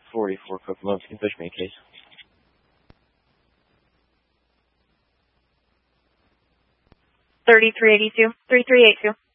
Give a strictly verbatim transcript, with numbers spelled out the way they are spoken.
forty-four Kokomo. You can push me a case. thirty-three eighty-two, thirty-three eighty-two.